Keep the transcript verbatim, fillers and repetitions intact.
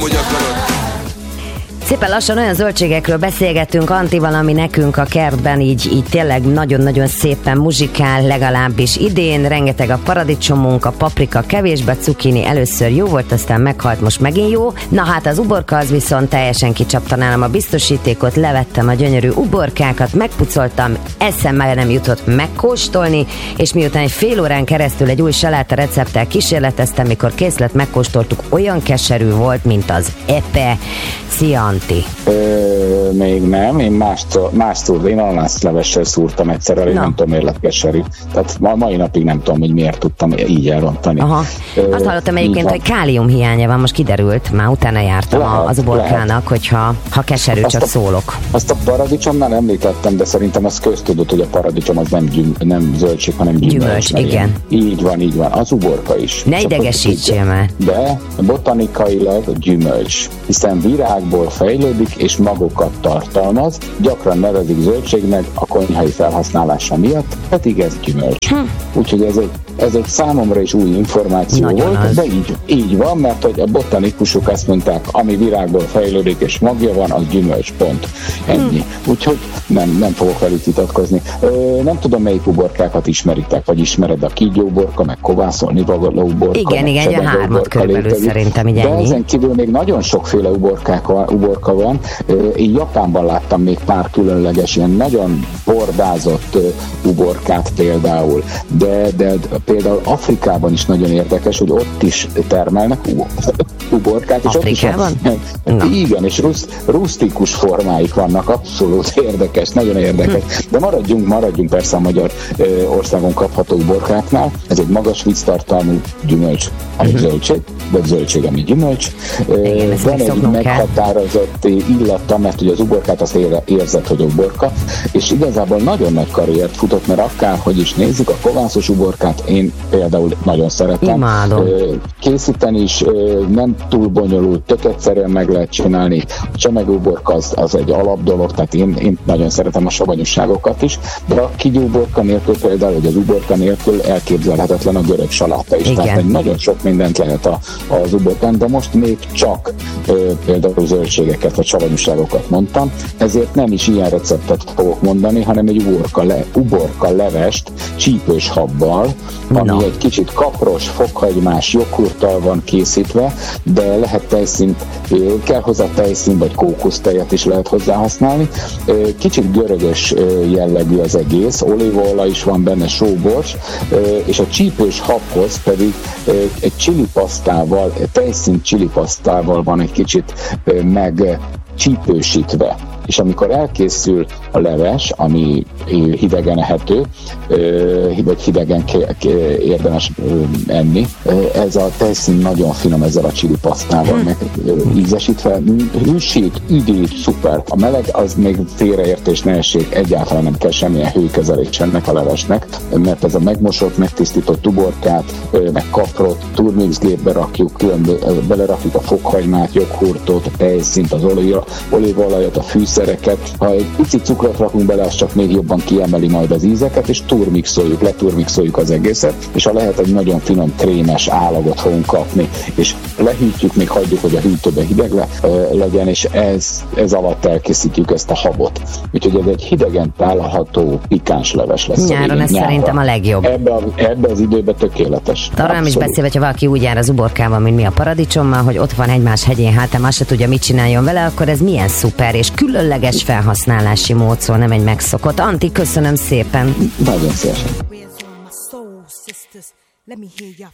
hogy akarod. Szépen lassan olyan zöldségekről beszélgettünk Antival, ami nekünk a kertben így, így tényleg nagyon-nagyon szépen muzsikál, legalábbis idén. Rengeteg a paradicsomunk, a paprika kevésbe, cukkini először jó volt, aztán meghalt, most megint jó. Na hát az uborka az viszont teljesen kicsapta nálam a biztosítékot, levettem a gyönyörű uborkákat, megpucoltam, eszembe nem jutott megkóstolni, és miután egy fél órán keresztül egy új saláta recepttel kísérleteztem, mikor kész lett, megkóstoltuk, olyan keserű volt, mint az epe. Szia, Anti. Ö, még nem, én más, más szúrt, én ananászlevessel szúrtam egyszer, én nem tudom, miért lett keserű. Tehát ma, mai napig nem tudom, hogy miért tudtam így elrontani. Aha. Ö, Azt hallottam egyébként, hogy kálium hiánya van, most kiderült, már utána jártam lehet, az uborkának, lehet. Hogyha ha keserű, azt csak a, szólok. Azt a paradicsomnál említettem, de szerintem az köztudott, hogy a paradicsom az nem, gyüm, nem zöldség, hanem gyümölcs. Gyümölcs, igen. Így van, így van. Az uborka is. Ne idegesítsél már. De botanikailag gyümölcs, hiszen virágból fejlődik és magokat tartalmaz, gyakran nevezik zöldségnek a konyhai felhasználása miatt, pedig ez gyümölcs. Hm. Úgyhogy ez egy, ez egy számomra is új információ nagyon volt, az. De így, így van, mert hogy a botanikusok azt mondták, ami virágból fejlődik és magja van, az gyümölcs, pont. Ennyi. Hm. Úgyhogy nem, nem fogok velük vitatkozni. Ö, nem tudom, melyik uborkákat ismeritek, vagy ismered a kígyóuborka, meg kovászolni való uborka. Igen, igen, a hármat körülbelül szerintem így ennyi. De ezen kívül még nagyon sokféle uborkák van, uborka van. Én Japánban láttam még pár különleges, ilyen nagyon bordázott uborkát például, de, de például Afrikában is nagyon érdekes, hogy ott is termelnek uborkát. És Afrikában? Ott is, igen, és ruszt, rusztikus formáik vannak, abszolút érdekes, nagyon érdekes. De maradjunk, maradjunk persze a magyar országon kapható uborkáknál. Ez egy magas víztartalmú gyümölcs, ami uh-huh. zöldség, vagy zöldség, ami gyümölcs. Igen, van egy meghatározott illata, mert ugye az uborkát azt érzed, hogy uborka, és igazából nagyon nagy karriert futott, mert akárhogy is nézzük, a kovászos uborkát én például nagyon szeretem. Imádom. Készíteni is nem túl bonyolult, tök egyszerűen meg lehet csinálni. A csemegeuborka az, az egy alapdolog, tehát én, én nagyon szeretem a savanyúságokat is, de a kígyóuborka nélkül például, vagy az uborka nélkül elképzelhetetlen a görög saláta is. Igen. Tehát nagyon sok mindent lehet a, az uborkán, de most még csak például zöldségeket vagy savanyúságokat mondtam, ezért nem is ilyen receptet fogok mondani, hanem egy uborka, le, uborka levest csípős habbal, ami no. egy kicsit kapros, fokhagymás joghurttal van készítve, de lehet tejszínt, kell hozzá tejszín, vagy kókusztejet is lehet hozzá használni. Kicsit görögös jellegű az egész, olívaolaj is van benne, sóbors, és a csípős habhoz pedig egy chilipasztával, tejszínt chilipasztával van egy kicsit meg csípősítve. És amikor elkészül a leves, ami hidegen ehető, vagy hidegen érdemes enni, ez a tejszín nagyon finom ezzel a chilipasztával meg ízesítve, hűsít, üdít, szuper. A meleg az még félreértés ne essék, egyáltalán nem kell semmilyen hőkezelés ennek a levesnek, mert ez a megmosott, megtisztított uborkát, meg kaprot, turmixgépbe rakjuk, különböző, belerakjuk a fokhagymát, joghurtot, a tejszínt, az olívaolajat, a fűszereket. Ha egy pici cukrot rakunk bele, az csak még jobban kiemeli majd az ízeket, és turmixoljuk, leturmixoljuk az egészet, és ha lehet, egy nagyon finom, krémes állagot fogunk kapni, és lehűtjük, még hagyjuk, hogy a hűtőben hideg le, uh, legyen, és ez, ez alatt elkészítjük ezt a habot. Úgyhogy ez egy hidegen található pikáns leves lesz. Nyáron ez nyáron. Szerintem a legjobb. Ebbe, a, ebbe az időben tökéletes. Arra nem is beszél, hogyha valaki úgy jár az uborkával, mint mi a paradicsommal, hogy ott van egymás hegyén hátán, azt se tudja, mit csináljon vele, akkor ez milyen szuper és különleges felhasználási mód, szó, nem egy megszokott. Anti, köszönöm szépen. Nagyon szépen.